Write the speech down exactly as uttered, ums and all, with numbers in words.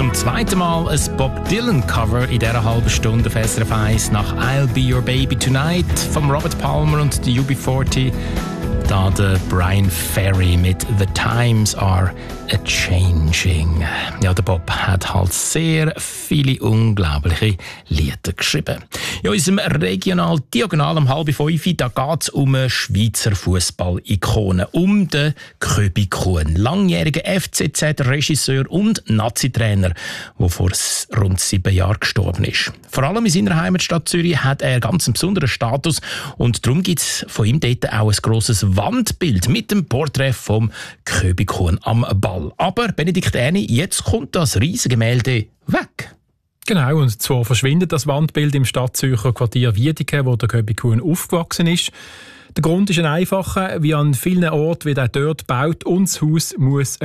Zum zweiten Mal ein Bob Dylan-Cover in dieser halben Stunde auf S R F eins nach «I'll Be Your Baby Tonight» von Robert Palmer und der U B vierzig. Da der Brian Ferry mit «The Times Are A-Changing». Ja, der Bob hat halt sehr viele unglaubliche Lieder geschrieben. In unserem Regional Diagonal um halb fünf, da geht es um eine Schweizer Fußball-Ikone, um den Köbi Kuhn, langjähriger F C Z-Regisseur und Nazi-Trainer, der vor rund sieben Jahren gestorben ist. Vor allem in seiner Heimatstadt Zürich hat er ganz einen besonderen Status und darum gibt es von ihm dort auch ein grosses Wandbild mit dem Porträt vom Köbi Kuhn am Ball. Aber, Benedikt Erni, jetzt kommt das riesige Gemälde weg. Genau, und zwar verschwindet das Wandbild im Stadtzürcher Quartier Wiedeke, wo der Köbi Kuhn aufgewachsen ist. Der Grund ist ein einfacher: wie an vielen Orten wird auch dort gebaut und das Haus muss